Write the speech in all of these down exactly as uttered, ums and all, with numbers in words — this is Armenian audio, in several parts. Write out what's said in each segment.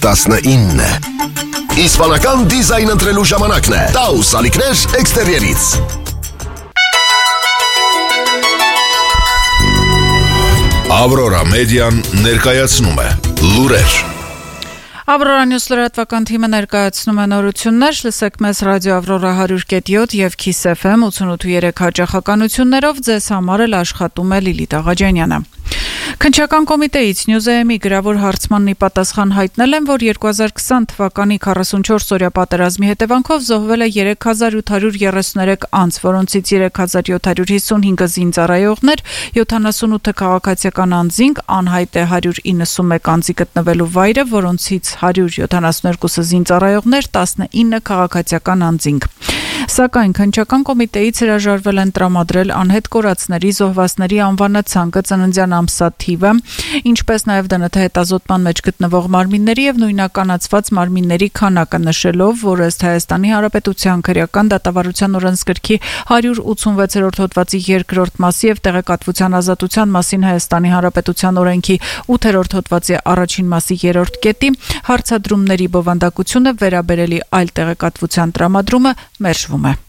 տասնինը։ Իսպանական դիզայն ընտրելու ժամանակն է։ Taus ալիքներ էքստերիերից։ Ավրորա մեդիան ներկայացնում է լուրեր։ Ավրորա Նյուս լրատվական թիմը ներկայացնում է նորություններ, լսեք մեզ ռադիո Ավրորա հարյուր կետ յոթ եւ Kiss F M ութանոթ ու երեք հաճախականություններով, ձեզ համար էլ աշխատում է Լիլիթ Աղաջանյանը։ Քննչական կոմիտեից Նյուզեեմի գրավոր հարցմանն ի պատասխան հայտնել են, որ երկու հազար քսան թվականի քառասունչորս-օրյա պատերազմի հետևանքով զոհվել է երեք հազար ութ հարյուր երեսուներեք անձ, որոնցից երեք հազար յոթ հարյուր հիսունհինգը զինծառայողներ, յոթանասունութը քաղաքացիական անձինք, անհայտ է հարյուր իննսունմեկ անձի գտնվելու վայրը, որոնցից հարյուր յոթանասունհինգը զինծառայողներ, տասնինը քաղաքացիական անձինք։ Սակայն քննչական կոմիտեից հրաժարվել են տրամադրել անհետ կորածների, զոհվածների անվանը, ցանկը, ծննդյան ամսաթիվը, ինչպես նաև ԴՆԹ հետազոտման մեջ գտնվող մարմինների եւ նույնականացված մարմինների քանակը, նշելով, որ ըստ Հայաստանի Հանրապետության քրեական դատավարության օրենսգրքի հարյուր ութսունվեցերորդ հոդվածի երկրորդ մասի եւ տեղեկատվության ազատության մասին Հայաստանի Հանրապետության օրենքի ութերորդ հոդվածի առաջին մասի երրորդ կետի հարցադրումների բովանդակությունը վերաբերելի այլ տեղեկատվության տրամադրումը մերժվում է։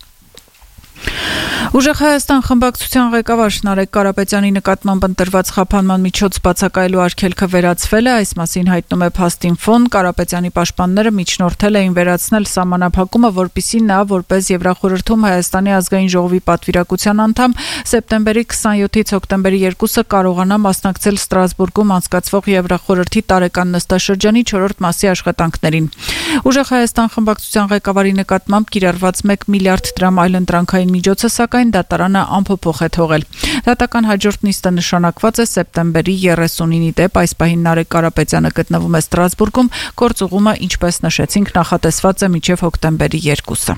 Ուժեղ Հայաստան խմբակցության ղեկավար Նարեկ Կարապետյանի նկատմամբ ընտրված խափանման միջոց բացակայելու արգելքը վերացվել է, այս մասին հայտնում է Փաստինֆոն։ Կարապետյանի պաշտպանները միջնորդել էին վերացնել սահմանափակումը, որպեսզի նա, որպես Եվրախորհրդում Հայաստանի ազգային ժողովի պատվիրակության անդամ, սեպտեմբերի քսանյոթից հոկտեմբերի երկուսը կարողանա մասնակցել Ստրասբուրգում անցկացվող Եվրախորհրդի տարեկան նստաշրջանի չորրորդ մասի աշխատանքներին։ Ուժեղ Հայաստան խմբակցության ղեկավարի նկատմամբ կիրառված մեկ միլիարդ դրամ այլընտրանքային միջոցը, սակայն դատարանը անփոփոխ է թողել։ Դատական հաջորդ նիստը նշանակված է սեպտեմբերի երեսունինի դեպ, այս պահին Նարեկ Կարապետյանը գտնվում է Ստրասբուրգում, գործուղումը, ինչպես նշեցինք, նախատեսված է մինչև հոկտեմբերի երկուսը։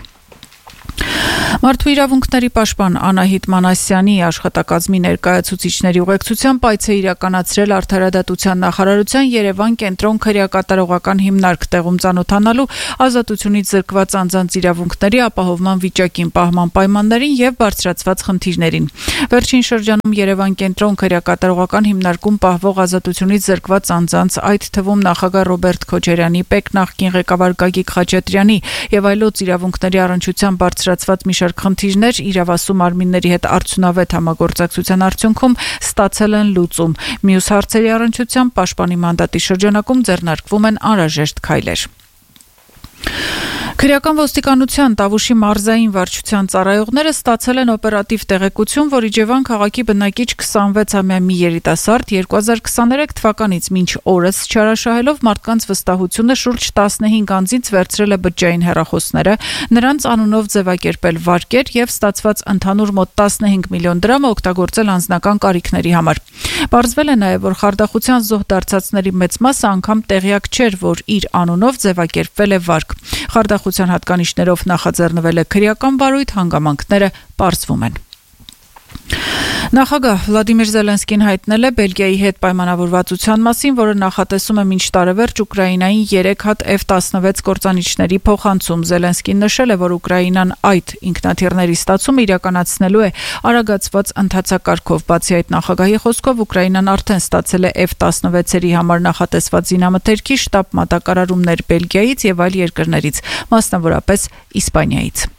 Մարդու իրավունքների պաշտպան Անահիտ Մանասյանի աշխատակազմի ներկայացուցիչների ուղեկցությամբ այց է իրականացրել Արդարադատության նախարարության Երևան կենտրոն քրեակատարողական հիմնարկ, տեղում ծանոթանալու ազատությունից զրկված անձանց իրավունքների ապահովման վիճակին, պահման պայմաններին եւ բարձրացված խնդիրներին։ Վերջին շրջանում Երևան կենտրոն քրեակատարողական հիմնարկում պահվող ազատությունից զրկված անձանց, այդ թվում նախագահ Ռոբերտ Քոչարյանի, ՊԵԿ նախկին ղեկավար Գագիկ Խաչատրյանի եւ այլոց իրավունքների առնչությամբ բարձրացված մի շարք խնդիրներ իրավասու մարմինների հետ արդյունավետ համագործակցության արդյունքում ստացել են լուծում։ Մյուս հարցերի առնչությամբ պաշտպանի մանդատի շրջանակում ձեռնարկվում են անհրաժեշտ քայլեր։ Քրեական ոստիկանության Տավուշի մարզային վարչության ծառայողները ստացել են օպերատիվ տեղեկություն, որ Իջևան քաղաքի բնակիչ քսանվեցամյա մի երիտասարդ երկու հազար քսաներեք թվականից մինչ օրս չարաշահելով մարդկանց վստահությունը շուրջ տասնհինգ անձից վերցրել է բջջային հեռախոսները, նրանց անունով ձևակերպել վարկեր եւ ստացված ընդհանուր մոտ տասնհինգ միլիոն դրամ օգտագործել անձնական կարիքների համար։ Պարզվել է նաեւ, որ խարդախության զոհ դարձածների մեծ մասը անգամ տեղյակ չէր, որ իր անունով ձևակերպվել է վարկ։ Խարդախության հատկանիշներով նախաձեռնվել է քրեական վարույթ, հանգամանքները պարզվում են։ Նախագահ Վլադիմիր Զելենսկին հայտնել է Բելգիայի հետ պայմանավորվածության մասին, որը նախատեսում է մինչ տարեվերջ Ուկրաինային երեք հատ F տասնվեց կործանիչների փոխանցում։ Զելենսկին նշել է, որ Ուկրաինան այդ ինքնաթիռների ստացումը իրականացնելու է արագացված ընթացակարգով։ Բացի այդ, նախագահի խոսքով Ուկրաինան արդեն ստացել է F տասնվեցերի համար նախատեսված զինամթերքի շտաբ մատակարարումներ Բելգիայից եւ այլ երկրներից, մասնավորապես Իսպանիայից։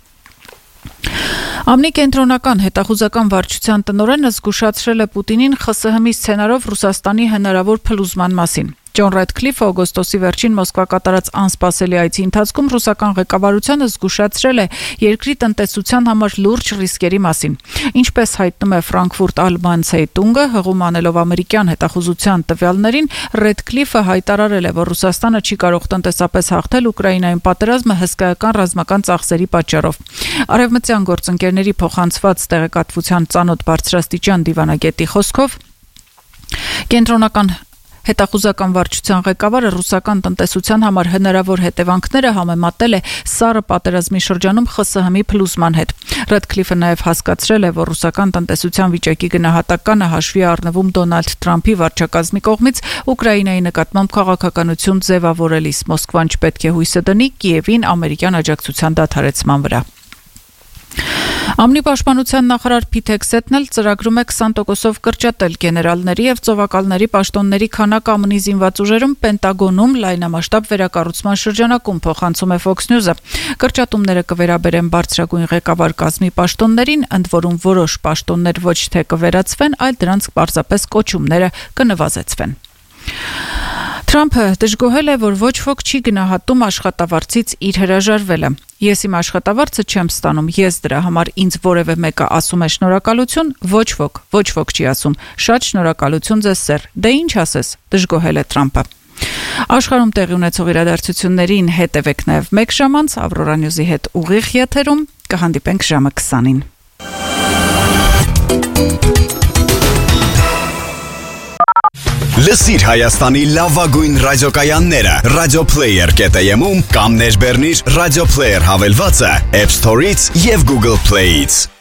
Ամնի կենտրոնական հետախուզական վարչության տնօրենը զգուշացրել է Պուտինին Խ Ս Հ-ի սցենարով Ռուսաստանի հնարավոր փլուզման մասին։ Ջոն Ռեդքլիֆը օգոստոսի վերջին Մոսկվա կատարած անսպասելի այցի ընթացքում ռուսական ղեկավարությանը զգուշացրել է երկրի տնտեսության համար լուրջ ռիսկերի մասին։ Ինչպես հայտնում է Ֆրանկֆուրտ Ալմանցեի տունգը, հղում անելով ամերիկյան հետախուզության տվյալներին, Ռեդքլիֆը հայտարարել է, որ Ռուսաստանը չի կարող տնտեսապես հաղթել Ուկրաինայում պատերազմը հսկայական ռազմական ծախսերի պատճառով։ Արևմտյան գործընկերների փոխանցված տեղեկատվության ծանոթ բարձրաստիճան դիվանագետի խոսքով կենտրոնական հետախուզական վարչության ղեկավարը ռուսական տնտեսության համար հնարավոր հետևանքները համեմատել է սառը պատերազմի շրջանում Խ Ս Հ-ի փլուզման հետ։ Ռեդքլիֆը նաև հասկացրել է, որ ռուսական տնտեսության վիճակի գնահատականը հաշվի առնվում Դոնալդ Թրամփի վարչակազմի կողմից Ուկրաինայի նկատմամբ քաղաքականություն ձևավորելիս։ Մոսկվան չպետք է հույսը դնի Կիևին ամերիկյան աջակցության դադարեցման վրա։ Ամնի պաշտպանության նախարար Փիթ Հեգսեթն էլ ծրագրում է քսան տոկոսով կրճատել գեներալների եւ ծովակալների պաշտոնների քանակը ԱՄՆ-ի զինված ուժերում Պենտագոնում լայնամասշտաբ վերակառուցման շրջանակում, փոխանցում է Fox News-ը։ Կրճատումները կվերաբերեն բարձրագույն ղեկավար կազմի պաշտոններին, ընդ որում որոշ պաշտոններ ոչ թե կվերացվեն, այլ դրանց պարզապես կոչումները կնվազեցվեն։ Թրամփը դժգոհել է, որ ոչ ոք չի գնահատում աշխատավարձից իր հրաժարվելը։ Ես իմ աշխատավարձը չեմ ստանում, ես դրա համար ինձ որևէ մեկը ասում է շնորհակալություն, ոչ ոք, ոչ ոք չի ասում։ Շատ շնորհակալություն ձեզ, սեր։ Դե ինչ ասես, դժգոհել է Թրամփը։ Աշխարհում տեղի ունեցող իրադարձություններին հետևեք նաև մեկ ժամ անց Ավրորա Նյուզի հետ ուղիղ եթերում, կհանդիպենք ժամը քսանին։ Լսիր Հայաստանի լավագույն ռադիոկայանները Radioplayer կետ եմ-ում կամ ներբեռնիր Radioplayer հավելվածը App Store-ից և Google Play-ից։